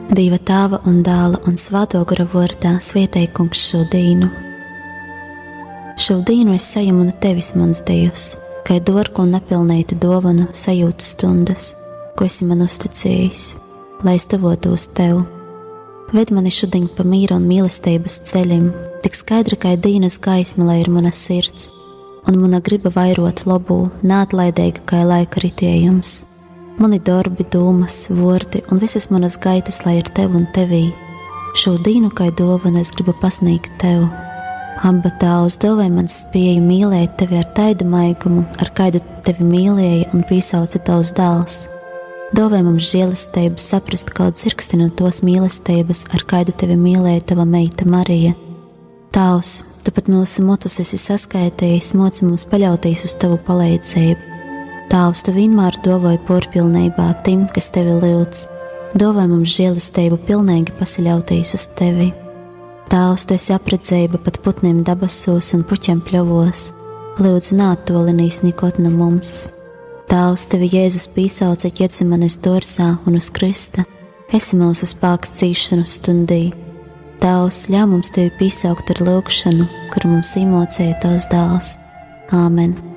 Dieva Tēva un Dēla un Svētā gara vārdā svētī Kungs šo dienu. Šo dienu es saņemu no Tevis, mans Dievs, kā dārgu un nepilnītu dāvanu sajūtu stundas, ko esi man uzticējis, lai es tuvotos Tev. Ved mani šodien pa mīra un mīlestības ceļiem, tik skaidra kā dienas gaisma, lai ir mana sirds, un mana griba vairot labu, neatlaidīga kā laika ritējums. Mani darbi, domas, vārdi un visas manas gaitas, lai ir Tev un Tevī. Šo dienu kā dāvanu es gribu pasniegt Tev. Aba Tēvs, dāvāj man spēju mīlēt Tevi ar tādu maigumu, ar kādu Tevi mīlēja un piesauca Tavs dēls. Dāvāj mums žēlastību saprast kaut dzirksti no tos mīlestības, ar kādu Tevi mīlēja Tava meita Marija. Tavs, Tu pat mūsu motus esi saskaitījis, moci mums paļauties uz Tavu palīdzību. Tavs, Tu vienmēr dāvāji porpilnībā tim, kas Tevi lūdz. Dāvāj mums žēlastību pilnīgi pasaļauties uz Tevi. Tavs, Tu esi apredzējība pat putniem dabasos un puķiem pļovos. Lūdzu, neattolinīs nekot no mums. Tavs, Tevi Jēzus piesauca Ģetsemanes dārzā un uz krista. Esi mūsu spēks cīšanu stundī. Tavs, ļauj mums Tevi piesaukt ar lūgšanu, kuru mums iemācīja Tavs dēls. Āmen.